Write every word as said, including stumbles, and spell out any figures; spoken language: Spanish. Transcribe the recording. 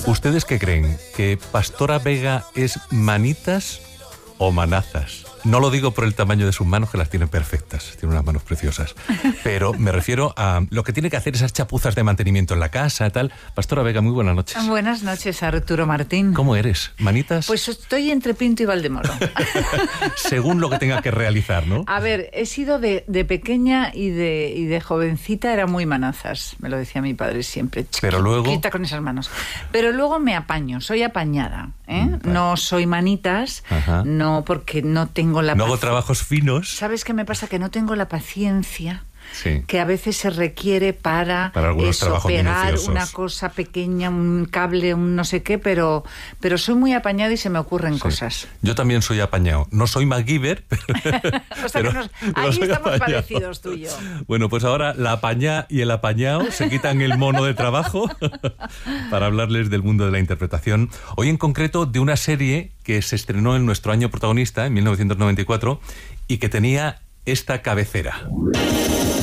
¿Ustedes qué creen? ¿Que Pastora Vega es manitas o manazas? No lo digo por el tamaño de sus manos, que las tienen perfectas, tiene unas manos preciosas, pero me refiero a lo que tiene que hacer esas chapuzas de mantenimiento en la casa, tal. Pastora Vega, muy buenas noches. Buenas noches, Arturo Martín. ¿Cómo eres? ¿Manitas? Pues estoy entre Pinto y Valdemoro. Según lo que tenga que realizar, ¿no? A ver, he sido de, de pequeña y de, y de jovencita, era muy manazas, me lo decía mi padre siempre. Pero luego... Quita con esas manos. Pero luego me apaño, soy apañada, ¿eh? Mm, vale. No soy manitas, Ajá. no porque no tengo la no hago trabajos finos. ¿Sabes qué me pasa? Que no tengo la paciencia sí. que a veces se requiere para, para algunos eso, trabajos pegar minuciosos. Una cosa pequeña, un cable, un no sé qué, pero, pero soy muy apañada y se me ocurren sí. cosas. Yo también soy apañado. No soy MacGyver, pero... o sea pero, que nos, ahí estamos apañado. Parecidos tú y yo. Bueno, pues ahora la apañá y el apañado se quitan el mono de trabajo para hablarles del mundo de la interpretación. Hoy en concreto de una serie que se estrenó en nuestro año protagonista, en mil novecientos noventa y cuatro, y que tenía esta cabecera.